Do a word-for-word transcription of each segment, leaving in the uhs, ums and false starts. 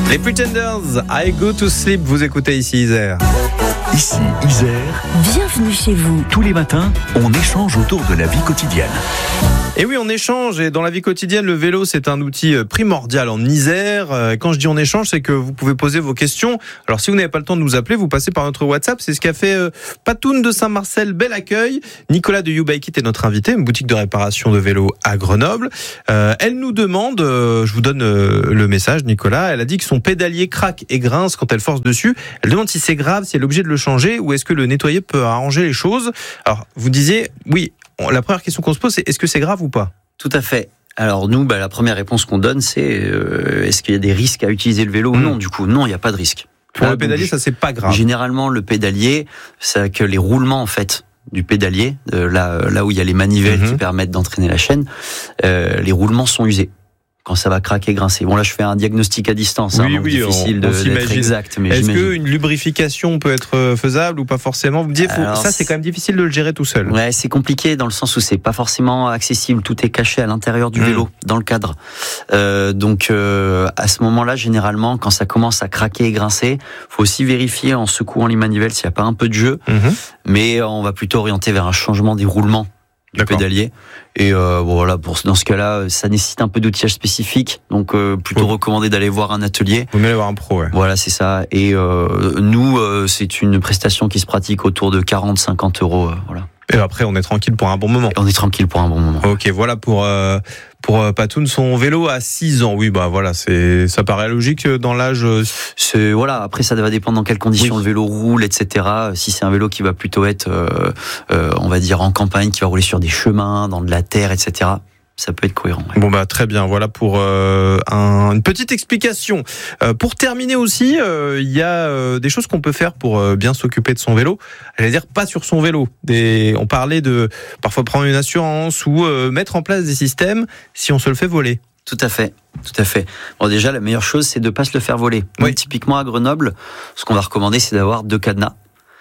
Les Pretenders, I Go to Sleep, vous écoutez ici Isère. Ici Isère. Bienvenue chez vous. Tous les matins, on échange autour de la vie quotidienne. Et oui, on échange, et dans la vie quotidienne, le vélo, c'est un outil primordial en Isère. Quand je dis on échange, c'est que vous pouvez poser vos questions. Alors, si vous n'avez pas le temps de nous appeler, vous passez par notre WhatsApp. C'est ce qu'a fait euh, Patoun de Saint-Marcel, bel accueil. Nicolas de You Bike It est notre invité, une boutique de réparation de vélos à Grenoble. Euh, elle nous demande, euh, je vous donne euh, le message, Nicolas, elle a dit que son pédalier craque et grince quand elle force dessus. Elle demande si c'est grave, si elle est obligée de le changer, ou est-ce que le nettoyer peut arranger les choses. Alors, vous disiez, oui, la première question qu'on se pose, c'est est-ce que c'est grave ou pas ? Tout à fait. Alors nous, bah, la première réponse qu'on donne, c'est euh, est-ce qu'il y a des risques à utiliser le vélo ou mmh. non ? Du coup, non, il n'y a pas de risque. Pour Là, le pédalier, donc, ça c'est pas grave. Généralement, le pédalier, c'est que les roulements en fait du pédalier, euh, là, là où il y a les manivelles mmh. qui permettent d'entraîner la chaîne, euh, les roulements sont usés. Quand ça va craquer, grincer. Bon, là, je fais un diagnostic à distance. Oui, hein, donc oui, difficile on, de, on d'être s'imagine. exact. Mais est-ce j'imagine. qu'une lubrification peut être faisable ou pas forcément ? Vous me disiez, faut, Alors, ça, c'est quand même difficile de le gérer tout seul. Ouais, c'est compliqué dans le sens où c'est pas forcément accessible. Tout est caché à l'intérieur du mmh. vélo, dans le cadre. Euh, donc, euh, à ce moment-là, généralement, quand ça commence à craquer et grincer, faut aussi vérifier en secouant les manivelles s'il n'y a pas un peu de jeu. Mmh. Mais on va plutôt orienter vers un changement des roulements du D'accord. pédalier. Et euh, bon, voilà, pour, dans ce cas-là, ça nécessite un peu d'outillage spécifique, donc euh, plutôt oui. recommandé d'aller voir un atelier. Vous mieux aller voir un pro, ouais. Voilà, c'est ça. Et euh, nous, euh, c'est une prestation qui se pratique autour de quarante à cinquante euros. Euh, voilà. Et après, on est tranquille pour un bon moment. Et on est tranquille pour un bon moment. Ok, voilà pour euh, pour euh, Patoun, son vélo à six ans. Oui, bah voilà, c'est ça paraît logique dans l'âge. C'est voilà. Après, ça va dépendre dans quelles conditions oui. le vélo roule, et cetera. Si c'est un vélo qui va plutôt être, euh, euh, on va dire en campagne, qui va rouler sur des chemins, dans de la terre, et cetera. Ça peut être cohérent. Ouais. Bon bah très bien, voilà pour euh, un, une petite explication. Euh, pour terminer aussi, il euh, y a euh, des choses qu'on peut faire pour euh, bien s'occuper de son vélo. J'allais dire pas sur son vélo. Des, on parlait de parfois prendre une assurance ou euh, mettre en place des systèmes si on se le fait voler. Tout à fait, tout à fait. Bon déjà la meilleure chose c'est de pas se le faire voler. Oui. Donc, typiquement à Grenoble, ce qu'on va recommander c'est d'avoir deux cadenas,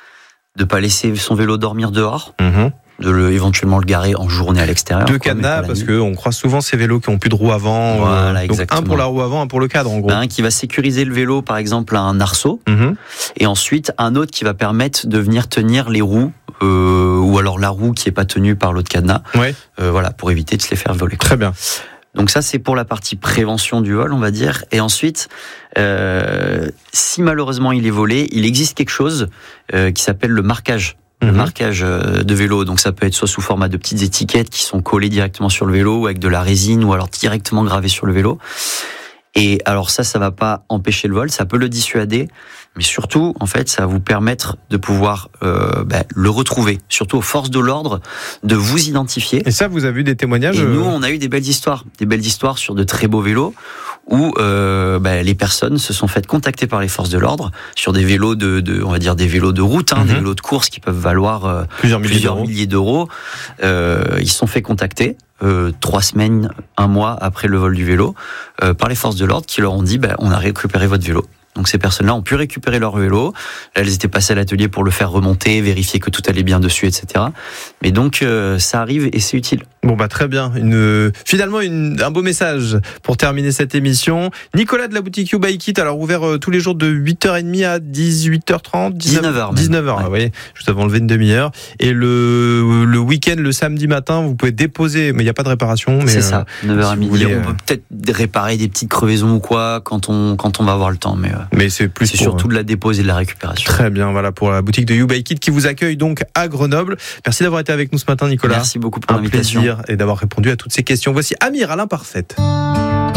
de pas laisser son vélo dormir dehors. Mmh. De le, éventuellement le garer en journée à l'extérieur. Deux cadenas, parce qu'on croise souvent ces vélos qui ont plus de roues avant. Voilà, euh, donc exactement. Un pour la roue avant, un pour le cadre, en gros. Un qui va sécuriser le vélo, par exemple, à un arceau. Mm-hmm. Et ensuite, un autre qui va permettre de venir tenir les roues, euh, ou alors la roue qui est pas tenue par l'autre cadenas. Ouais. Euh, voilà, pour éviter de se les faire voler. Très bien. Donc ça, c'est pour la partie prévention du vol, on va dire. Et ensuite, euh, si malheureusement il est volé, il existe quelque chose euh, qui s'appelle le marquage. Le mmh. marquage de vélo, donc ça peut être soit sous format de petites étiquettes qui sont collées directement sur le vélo, ou avec de la résine, ou alors directement gravées sur le vélo. Et alors ça, ça va pas empêcher le vol, ça peut le dissuader, mais surtout, en fait, ça va vous permettre de pouvoir euh, bah, le retrouver, surtout aux forces de l'ordre, de vous identifier. Et ça, vous avez eu des témoignages ? Et nous, on a eu des belles histoires, des belles histoires sur de très beaux vélos, où euh, bah, les personnes se sont faites contacter par les forces de l'ordre sur des vélos de, de on va dire des vélos de route, hein, mmh. des vélos de course qui peuvent valoir euh, plusieurs, milliers, plusieurs d'euros. milliers d'euros. Euh, ils se sont fait contacter. Euh, trois semaines, un mois après le vol du vélo, euh, par les forces de l'ordre qui leur ont dit bah, on a récupéré votre vélo. Donc ces personnes-là ont pu récupérer leur vélo. Elles étaient passées à l'atelier pour le faire remonter, vérifier que tout allait bien dessus, et cetera. Mais donc euh, ça arrive et c'est utile. Bon bah très bien. Une, finalement une, un beau message pour terminer cette émission. Nicolas de la boutique You Bike It, alors ouvert euh, tous les jours de huit heures trente à dix-huit heures trente, dix-neuf heures. dix-neuf heures, ouais. Vous voyez, juste avant lever une demi-heure. Et le, le week-end, le samedi matin, vous pouvez déposer, mais il n'y a pas de réparation. Mais c'est ça, euh, neuf heures à si midi. Voulez, on peut peut-être réparer des petites crevaisons ou quoi quand on, quand on va avoir le temps. Mais, euh, mais c'est plus c'est pour, surtout de la dépose et de la récupération. Très bien, voilà pour la boutique de You Bike It qui vous accueille donc à Grenoble. Merci d'avoir été avec nous ce matin, Nicolas. Merci beaucoup pour un l'invitation. Plaisir et d'avoir répondu à toutes ces questions. Voici Amir à l'imparfaite.